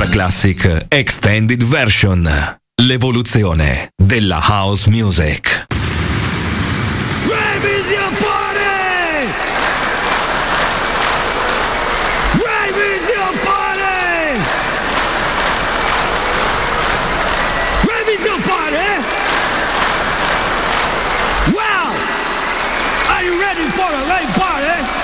Extra Classic Extended Version. L'evoluzione della house music. Revision Party! Revision Party! Revision Party! Wow! Are you ready for a rave party?